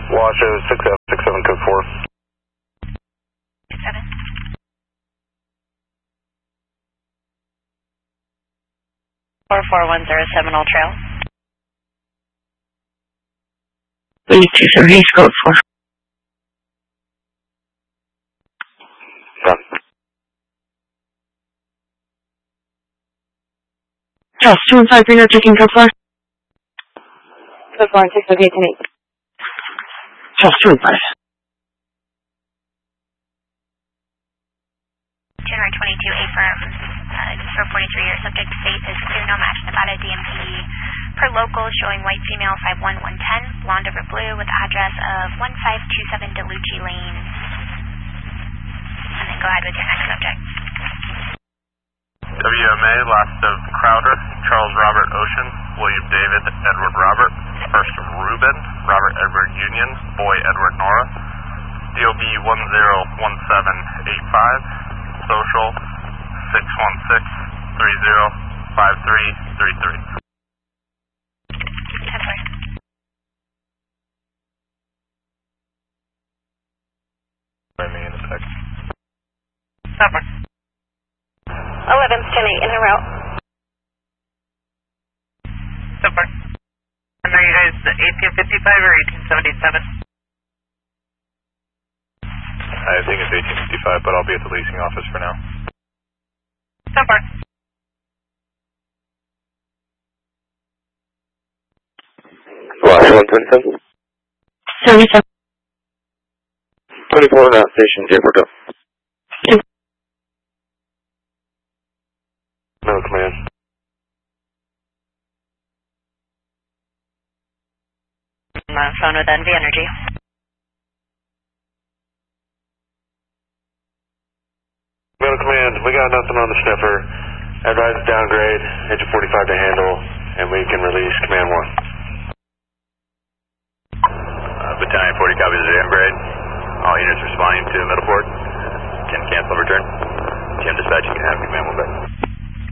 Washoe 6767 code 4. 7. Four 410 Seminole Trail. 3230 code 4. Done. Charles 215 Greener checking code 4. Code 4 and 6, okay, 10-8. Charles 215. January 22, affirm, for 43 years, subject to state is clear, no match, Nevada DMP per local, showing white female 51110, blonde over blue, with address of 1527 Delucci Lane. And then go ahead with your next subject. WMA, last of Crowder, Charles Robert Ocean, William David Edward Robert, first Ruben, Robert Edward Union, Boy Edward Nora, DOB 101785, social 616-305333. In effect. Stopper. 11's 10-8 in a route. Stopper. And are you guys 1855 or 1877? I think it's 1855, but I'll be at the leasing office for now. Stopper. Washoe 127. 77. 24 now, station 0 go. No command. I'm on phone with NV Energy. No command, we got nothing on the sniffer. Advise downgrade, engine 45 to handle, and we can release command 1. Battalion 40 copies of downgrade. All units responding to middle port. Can cancel return. Jim dispatch, you can have command 1 back.